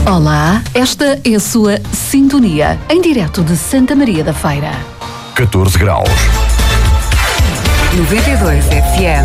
Olá, esta é a sua sintonia, em direto de Santa Maria da Feira. 14 graus. 92 FM.